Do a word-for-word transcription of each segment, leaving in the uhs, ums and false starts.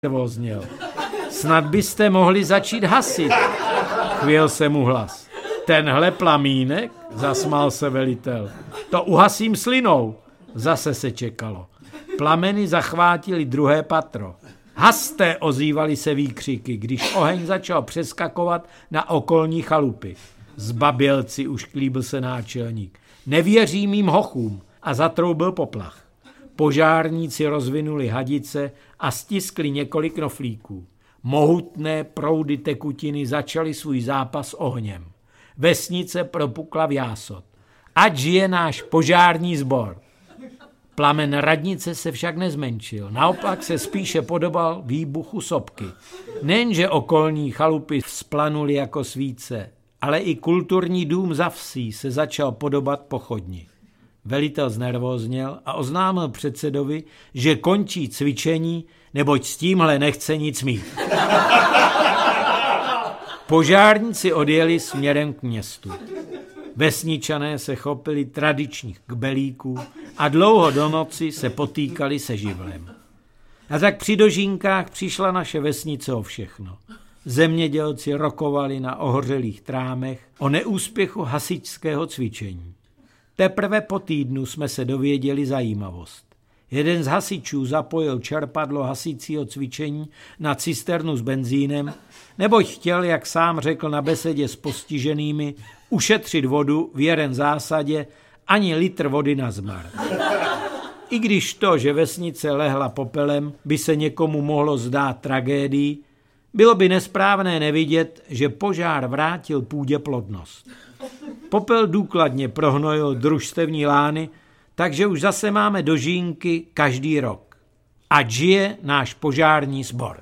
nervózněl. Snad byste mohli začít hasit, chvěl se mu hlas. Tenhle plamínek, zasmál se velitel. To uhasím slinou, zase se čekalo. Plameny zachvátily druhé patro. Haste, ozývaly se výkřiky, když oheň začal přeskakovat na okolní chalupy. Zbabělci, už klíbil se náčelník. Nevěří mým hochům a zatroubil poplach. Požárníci rozvinuli hadice a stiskli několik knoflíků. Mohutné proudy tekutiny začaly svůj zápas s ohněm. Vesnice propukla v jásot. Ať žije náš požární sbor. Plamen radnice se však nezmenšil, naopak se spíše podobal výbuchu sopky. Nejenže okolní chalupy vzplanuly jako svíce, ale i kulturní dům za vsí se začal podobat pochodni. Velitel znervózněl a oznámil předsedovi, že končí cvičení, neboť s tímhle nechce nic mít. Požárníci odjeli směrem k městu. Vesničané se chopili tradičních kbelíků a dlouho do noci se potýkali se živlem. A tak při dožínkách přišla naše vesnice o všechno. Zemědělci rokovali na ohořelých trámech o neúspěchu hasičského cvičení. Teprve po týdnu jsme se dověděli zajímavost. Jeden z hasičů zapojil čerpadlo hasícího cvičení na cisternu s benzínem, neboť chtěl, jak sám řekl na besedě s postiženými, ušetřit vodu v jeden zásadě ani litr vody na zmar. I když to, že vesnice lehla popelem, by se někomu mohlo zdát tragédií, bylo by nesprávné nevidět, že požár vrátil půdě plodnost. Popel důkladně prohnojil družstevní lány, takže už zase máme dožínky každý rok. Ať žije náš požární sbor.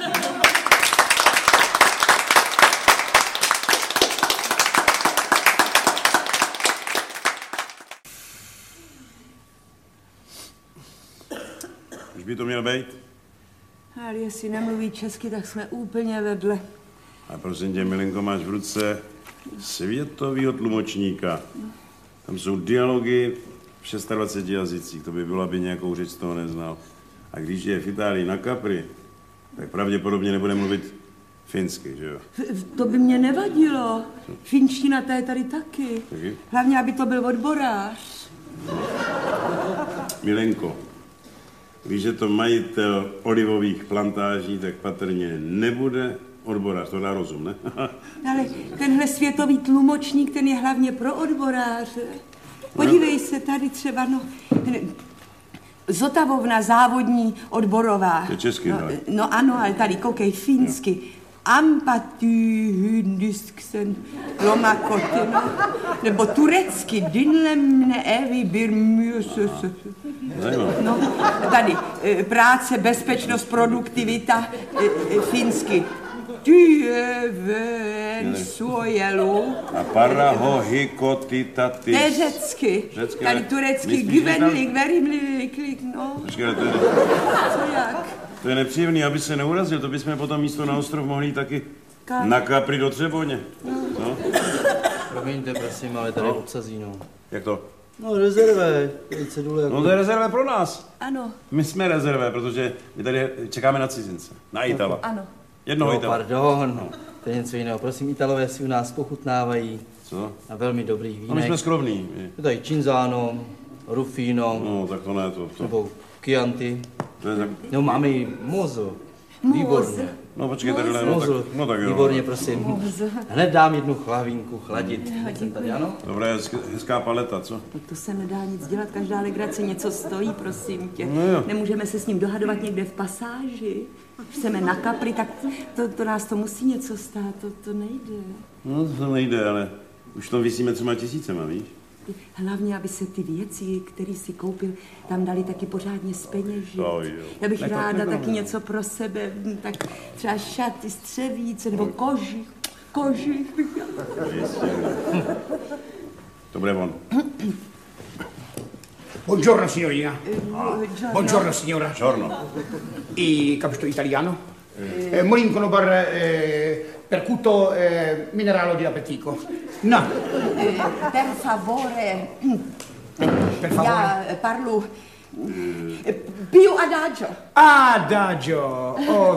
Už by to měl být? Ale jestli nemluví česky, tak jsme úplně vedle. A prosím tě, milenko, máš v ruce světovýho tlumočníka. Tam jsou dialogy v dvaceti šesti jazycích, to by bylo, aby nějakou řeč z toho neznal. A když je v Itálii na Capri, tak pravděpodobně nebude mluvit finsky, že jo? To by mě nevadilo. Finština ta je tady taky. Taky? Hlavně, aby to byl odborář. Milenko, když je to majitel olivových plantáží, tak patrně nebude odborář, to dá rozum, ne? Ale tenhle světový tlumočník, ten je hlavně pro odboráře. Podívej se, tady třeba, no, Zotavovna, závodní odborová. Je česky, no, no ano, ale tady, koukej, finsky. Ampatý hyndistksen lomakoty, no. Nebo turecky, dinlemne evi birmüses. No, tady, práce, bezpečnost, produktivita, finsky. Tyven suojelu. A parahohikotitatis. To je řecky. Řecky, tady turecky, gvenlik, verimlik, no. Počkej, to je... Co jak? To je nepříjemný, aby se neurazil, to bychom potom místo na ostrov mohli taky Kam? Na Capri do Třeboně. No. No. Promiňte, prosím, ale tady no. Obsazí, no. Jak to? No, rezerve. Jako... No to je rezerve pro nás. Ano. My jsme rezerve, protože my tady čekáme na cizince. Na Itala. Ano. Jednoho no, Itala. Pardon, no. To je něco jiného. Prosím, Italové si u nás pochutnávají. Co? Na velmi dobrých vínech. No my jsme skromní. Je tady Cinzano, Rufino. No, tak to ne, to. to. Nebo Chianti. To je tak... No, máme i Mozo. Výborně. No počkej, tadyhle, no tak, no tak jo. Výborně, prosím. Mozo. Hned dám jednu chlavínku chladit. Jsem tady, ano? Dobré, hezká paleta, co? No to se nedá nic dělat, každá legrace něco stojí, prosím tě. No nemůžeme se s ním dohadovat někde v pasáži. Chceme na Capri, tak to, to nás to musí něco stát, to, to nejde. No to nejde, ale už to vysíme třema tisícema, víš? Hlavně, aby se ty věci, které si koupil, tam dali taky pořádně zpeněžit. Oh, Já bych ne, ráda to, taky to, něco pro sebe, tak třeba šaty, střevíce, nebo kožich. Kožich bych To bude on. Buongiorno signorina. Buongiorno. Buongiorno signora. Buongiorno. I capito italiano? Eh, Molincono bar eh, percuto eh, mineralo di appetico. No. Eh, per favore. Per favore. Ja parlo Piju adagio. Adagio. Oh,